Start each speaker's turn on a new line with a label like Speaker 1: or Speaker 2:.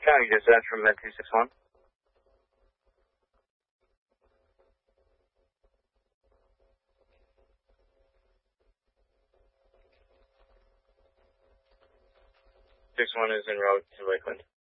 Speaker 1: County Dispatch from Med 261. Six one is en route to Lakeland.